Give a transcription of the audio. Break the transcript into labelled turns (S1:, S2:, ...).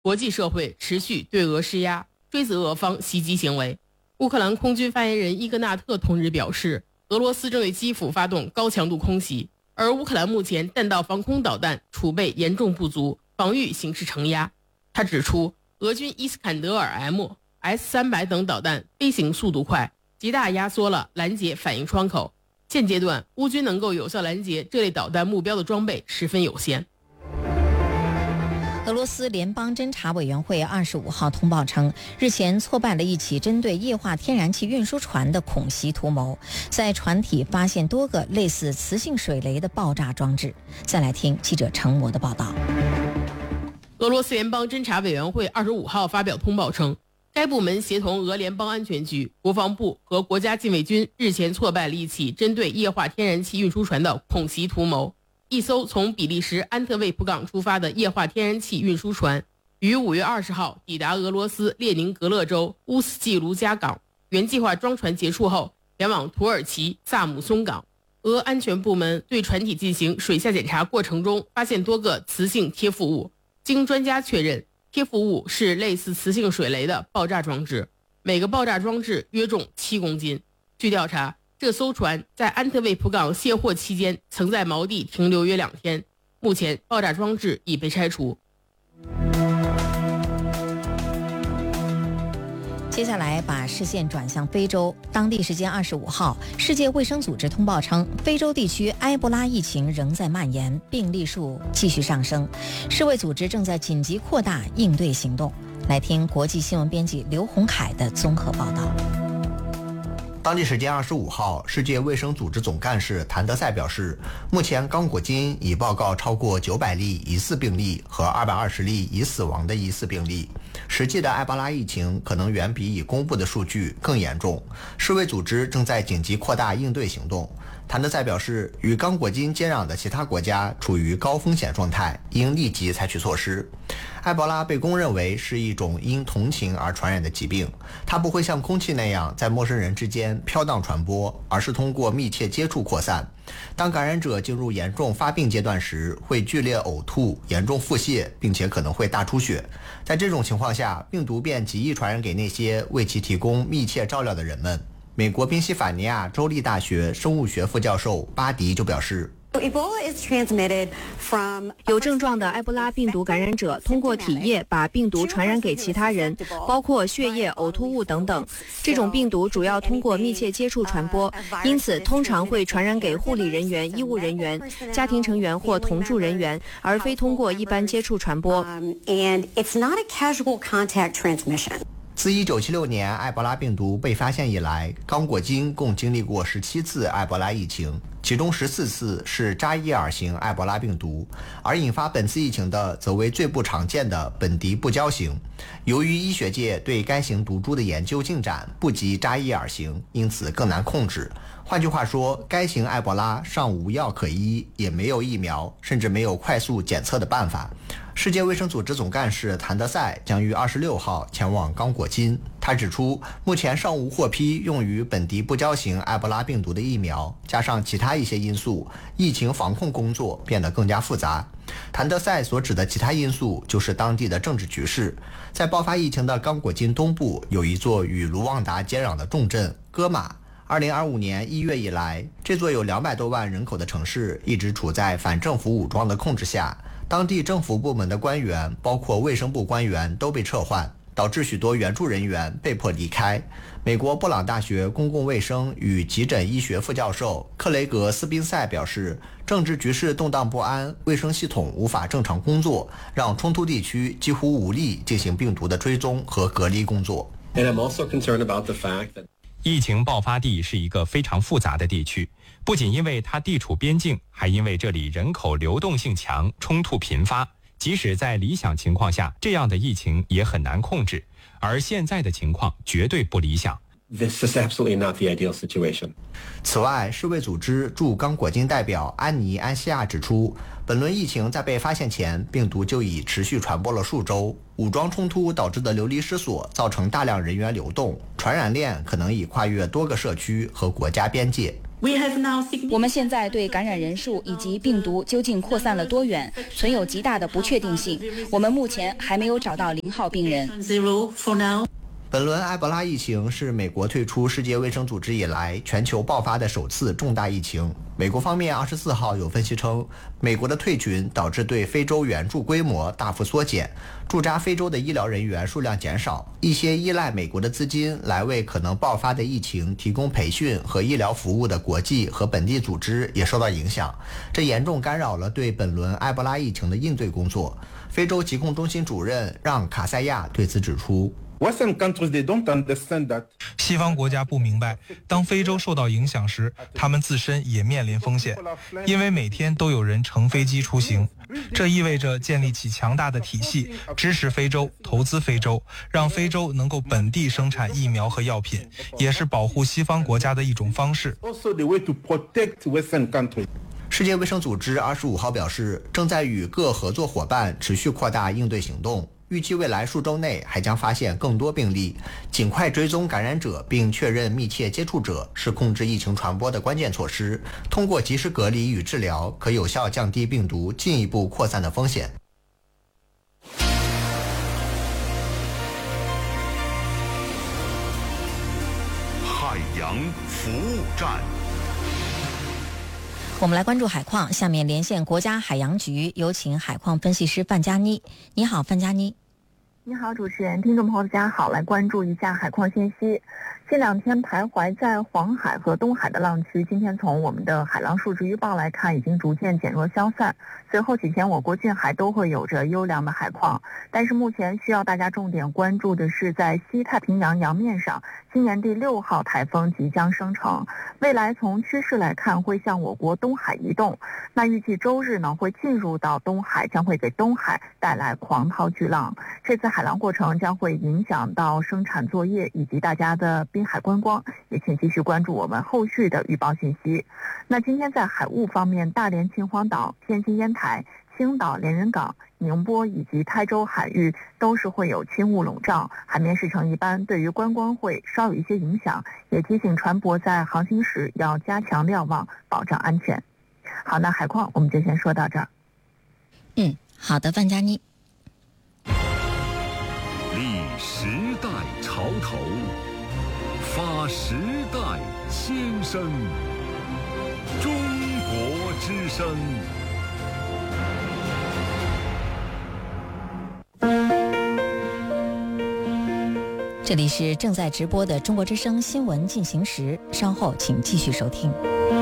S1: 国际社会持续对俄施压，追责俄方袭击行为。乌克兰空军发言人伊格纳特同日表示，俄罗斯正对基辅发动高强度空袭，而乌克兰目前弹道防空导弹储备严重不足，防御形势承压。他指出，俄军伊斯坎德尔 M、S-300 等导弹飞行速度快，极大压缩了拦截反应窗口。现阶段，乌军能够有效拦截这类导弹目标的装备十分有限。
S2: 俄罗斯联邦侦查委员会25号通报称，日前挫败了一起针对液化天然气运输船的恐袭图谋，在船体发现多个类似磁性水雷的爆炸装置。再来听记者程模的报道。
S1: 俄罗斯联邦侦查委员会25号发表通报称，该部门协同俄联邦安全局、国防部和国家禁卫军日前挫败了一起针对液化天然气运输船的恐袭图谋。一艘从比利时安特卫普港出发的液化天然气运输船，于5月20号抵达俄罗斯列宁格勒州乌斯季卢加港，原计划装船结束后前往土耳其萨姆松港。俄安全部门对船体进行水下检查过程中，发现多个磁性贴附物，经专家确认，贴附物是类似磁性水雷的爆炸装置，每个爆炸装置约重7公斤。据调查，这艘船在安特卫普港卸货期间曾在锚地停留约2天，目前爆炸装置已被拆除。
S2: 接下来把视线转向非洲，当地时间25号，世界卫生组织通报称，非洲地区埃博拉疫情仍在蔓延，病例数继续上升，世卫组织正在紧急扩大应对行动。来听国际新闻编辑刘洪凯的综合报道。
S3: 当地时间25号，世界卫生组织总干事谭德赛表示，目前刚果金已报告超过900例疑似病例和220例已死亡的疑似病例，实际的埃博拉疫情可能远比已公布的数据更严重。世卫组织正在紧急扩大应对行动。谭德赛表示，与刚果金接壤的其他国家处于高风险状态，应立即采取措施。埃博拉被公认为是一种因同情而传染的疾病，它不会像空气那样在陌生人之间飘荡传播，而是通过密切接触扩散。当感染者进入严重发病阶段时，会剧烈呕吐、严重腹泻，并且可能会大出血。在这种情况下，病毒便极易传染给那些为其提供密切照料的人们。美国宾夕法尼亚州立大学生物学副教授巴迪就表示，
S4: 有症状的埃博拉病毒感染者通过体液把病毒传染给其他人，包括血液、呕吐物等等。这种病毒主要通过密切接触传播，因此通常会传染给护理人员、医务人员、家庭成员或同住人员，而非通过一般接触传播。
S3: 自1976年埃博拉病毒被发现以来，刚果金共经历过17次埃博拉疫情，其中14次是扎伊尔型埃博拉病毒，而引发本次疫情的则为最不常见的本迪不胶型。由于医学界对该型毒株的研究进展不及扎伊尔型，因此更难控制。换句话说，该型埃博拉尚无药可医，也没有疫苗，甚至没有快速检测的办法。世界卫生组织总干事谭德赛将于26号前往刚果金。他指出，目前尚无获批用于本迪不胶型埃博拉病毒的疫苗，加上其他一些因素，疫情防控工作变得更加复杂。谭德赛所指的其他因素就是当地的政治局势。在爆发疫情的刚果金东部有一座与卢旺达接壤的重镇戈马。2025年1月以来，这座有200多万人口的城市一直处在反政府武装的控制下，当地政府部门的官员，包括卫生部官员都被撤换，导致许多援助人员被迫离开。美国布朗大学公共卫生与急诊医学副教授克雷格斯宾塞表示，政治局势动荡不安，卫生系统无法正常工作，让冲突地区几乎无力进行病毒的追踪和隔离工作。
S5: And I'm also concerned about the fact that
S6: 疫情爆发地是一个非常复杂的地区，不仅因为它地处边境，还因为这里人口流动性强，冲突频发。即使在理想情况下，这样的疫情也很难控制，而现在的情况绝对不理想。
S5: This is absolutely not the ideal situation.
S3: 此外，世卫组织驻刚果金代表安妮·安西亚指出，本轮疫情在被发现前，病毒就已持续传播了数周。武装冲突导致的流离失所，造成大量人员流动，传染链可能已跨越多个社区和国家边界。
S7: 我们现在对感染人数以及病毒究竟扩散了多远存有极大的不确定性，我们目前还没有找到0号病人。
S3: 本轮埃博拉疫情是美国退出世界卫生组织以来全球爆发的首次重大疫情。美国方面24号有分析称，美国的退群导致对非洲援助规模大幅缩减，驻扎非洲的医疗人员数量减少，一些依赖美国的资金来为可能爆发的疫情提供培训和医疗服务的国际和本地组织也受到影响，这严重干扰了对本轮埃博拉疫情的应对工作。非洲疾控中心主任让·卡塞亚对此指出，
S8: 西方国家不明白，当非洲受到影响时，他们自身也面临风险，因为每天都有人乘飞机出行。这意味着建立起强大的体系，支持非洲，投资非洲，让非洲能够本地生产疫苗和药品，也是保护西方国家的一种方式。
S3: 世界卫生组织25号表示，正在与各合作伙伴持续扩大应对行动。预计未来数周内还将发现更多病例，尽快追踪感染者并确认密切接触者是控制疫情传播的关键措施。通过及时隔离与治疗，可有效降低病毒进一步扩散的风险。
S9: 海洋服务站。
S2: 我们来关注海况，下面连线国家海洋局，有请海况分析师范佳妮。你好，范佳妮。
S10: 你好，主持人，听众朋友大家好，来关注一下海况信息。这2天徘徊在黄海和东海的浪区，今天从我们的海浪数值预报来看，已经逐渐减弱消散。随后几天，我国近海都会有着优良的海况，但是目前需要大家重点关注的是，在西太平洋洋面上，今年第6号台风即将生成，未来从趋势来看，会向我国东海移动。那预计周日呢，会进入到东海，将会给东海带来狂涛巨浪。这次海浪过程将会影响到生产作业以及大家的滨海观光，也请继续关注我们后续的预报信息。那今天在海务方面，大连秦皇岛、天津烟台、青岛连云港、宁波以及台州海域都是会有轻雾笼罩，海面势成一般，对于观光会稍有一些影响，也提醒船舶在航行时要加强瞭望，保障安全。好，那海况我们就先说到这儿。
S2: 好的，范佳妮。
S9: 立时代潮头，发时代先声，中国之声。
S2: 这里是正在直播的中国之声新闻进行时，稍后请继续收听。